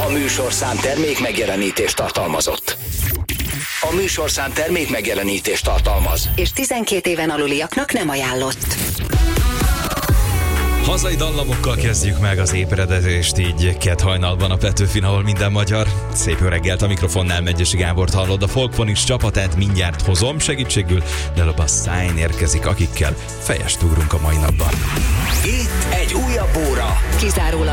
A műsorszám termék megjelenítést tartalmazott. A műsorszám termék megjelenítést tartalmaz. És 12 éven aluliaknak nem ajánlott. Hazai dallamokkal kezdjük meg az ébredezést, így kedd hajnalban a Petőfin, ahol minden magyar. Szép jó reggelt, a mikrofonnál Megyesi Gábort hallod, a Folkphonics csapatát mindjárt hozom, segítségül Deloba Sign érkezik, akikkel fejest ugrunk a mai napban. Itt egy újabb óra. Kizárólag